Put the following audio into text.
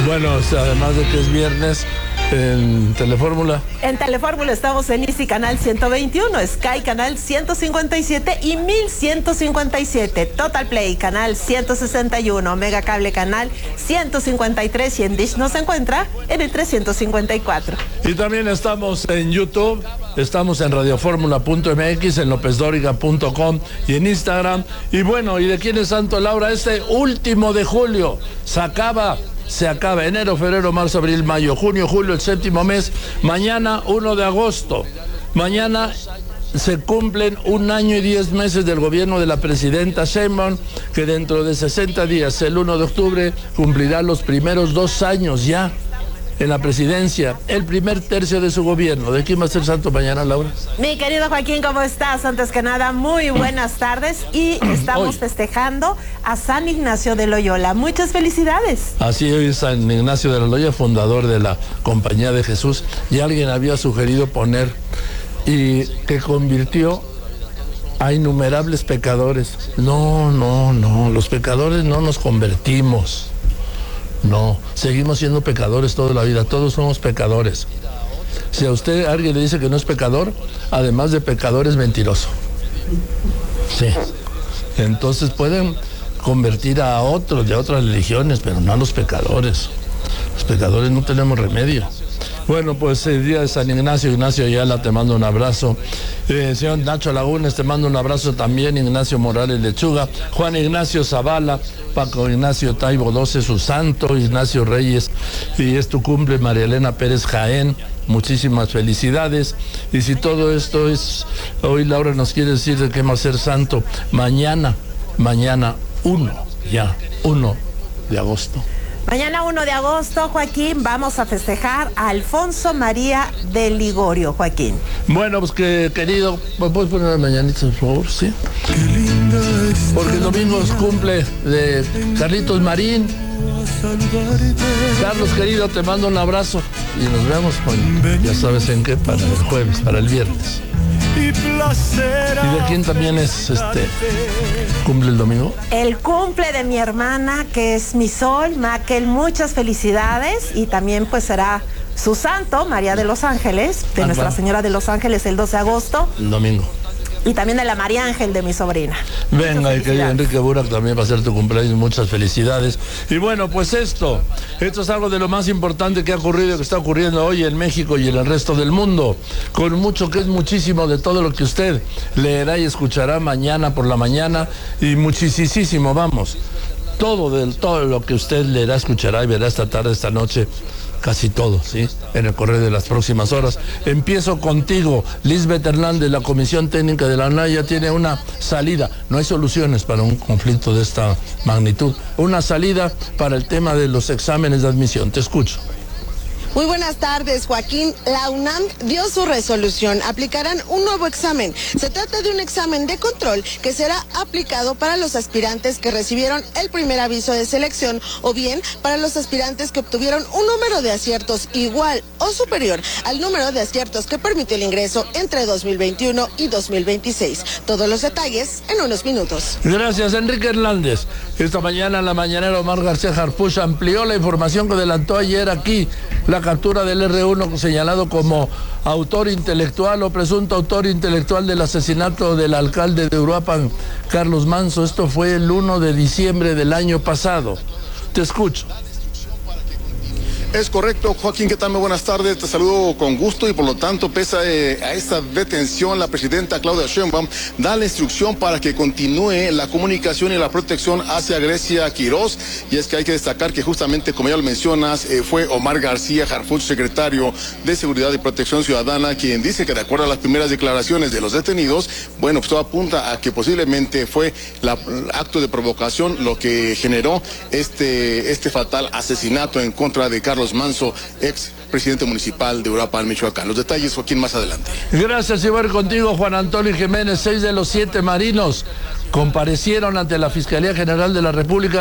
Bueno, o sea, además de que es viernes, en Telefórmula. En Telefórmula estamos en Easy Canal 121, Sky Canal 157 y 1157, Total Play Canal 161, Mega Cable Canal 153 y en Dish nos encuentra en el 354. Y también estamos en YouTube, estamos en radioformula.mx, en lopezdoriga.com y en Instagram. Y bueno, ¿y de quién es Santo, Laura? Este último de julio se acaba enero, febrero, marzo, abril, mayo, junio, julio, el séptimo mes. Mañana 1 de agosto. Mañana se cumplen 1 año y 10 meses del gobierno de la presidenta Sheinbaum, que dentro de 60 días, el 1 de octubre, cumplirá los primeros 2 años ya en la presidencia, el primer tercio de su gobierno. ¿De quién va a ser santo mañana, Laura? Mi querido Joaquín, ¿cómo estás? Antes que nada, muy buenas tardes y estamos festejando a San Ignacio de Loyola. Muchas felicidades. Así es, San Ignacio de Loyola, fundador de la Compañía de Jesús, y alguien había sugerido poner, y que convirtió a innumerables pecadores. No, los pecadores no nos convertimos. No, seguimos siendo pecadores toda la vida, todos somos pecadores. Si a usted alguien le dice que no es pecador, además de pecador es mentiroso. Sí. Entonces pueden convertir a otros de otras religiones, pero no a los pecadores. Los pecadores no tenemos remedio. Bueno, pues el día de San Ignacio, Ignacio Ayala, te mando un abrazo. Señor Nacho Lagunes, te mando un abrazo también. Ignacio Morales Lechuga, Juan Ignacio Zavala, Paco Ignacio Taibo 12, su santo, Ignacio Reyes, y es tu cumple, María Elena Pérez Jaén, muchísimas felicidades. Y si todo esto es, hoy Laura nos quiere decir de qué va a ser santo, mañana 1 de agosto. Mañana 1 de agosto, Joaquín, vamos a festejar a Alfonso María de Ligorio, Joaquín. Bueno, pues que querido, ¿me puedes poner las mañanitas, por favor? Sí. Porque el domingo es cumple de Carlitos Marín. Carlos, querido, te mando un abrazo y nos vemos, ya sabes en qué, para el jueves, para el viernes. ¿Y de quién también es cumple el domingo? El cumple de mi hermana, que es mi sol, Maquel, muchas felicidades. Y también pues será su santo, María de los Ángeles, de Nuestra Señora de los Ángeles, el 12 de agosto. El domingo. Y también de la María Ángel de mi sobrina. Venga, y querido Enrique Burak, también va a ser tu cumpleaños, muchas felicidades. Y bueno, pues esto es algo de lo más importante que ha ocurrido, que está ocurriendo hoy en México y en el resto del mundo, con mucho que es muchísimo de todo lo que usted leerá y escuchará mañana por la mañana, y muchísimo, vamos, todo lo que usted leerá, escuchará y verá esta tarde, esta noche, casi todo, ¿sí? En el correr de las próximas horas. Empiezo contigo, Lisbeth Hernández. La Comisión Técnica de la UNAM ya tiene una salida. No hay soluciones para un conflicto de esta magnitud. Una salida para el tema de los exámenes de admisión. Te escucho. Muy buenas tardes, Joaquín. La UNAM dio su resolución. Aplicarán un nuevo examen. Se trata de un examen de control que será aplicado para los aspirantes que recibieron el primer aviso de selección o bien para los aspirantes que obtuvieron un número de aciertos igual o superior al número de aciertos que permite el ingreso entre 2021 y 2026. Todos los detalles en unos minutos. Gracias, Enrique Hernández. Esta mañana en la mañanera Omar García Harfuch amplió la información que adelantó ayer aquí. La captura del R1 señalado como autor intelectual o presunto autor intelectual del asesinato del alcalde de Uruapan, Carlos Manso. Esto fue el 1 de diciembre del año pasado. Te escucho. Es correcto, Joaquín, ¿qué tal? Muy buenas tardes, te saludo con gusto y por lo tanto, pese a esta detención, la presidenta Claudia Sheinbaum da la instrucción para que continúe la comunicación y la protección hacia Grecia Quirós, y es que hay que destacar que justamente, como ya lo mencionas, fue Omar García Harfuch, secretario de Seguridad y Protección Ciudadana, quien dice que de acuerdo a las primeras declaraciones de los detenidos, bueno, pues todo apunta a que posiblemente fue el acto de provocación lo que generó este fatal asesinato en contra de Carlos Manso, ex presidente municipal de Uruapan, Michoacán. Los detalles, Joaquín, más adelante. Gracias, y voy a ir contigo, Juan Antonio Jiménez. 6 de los 7 marinos comparecieron ante la Fiscalía General de la República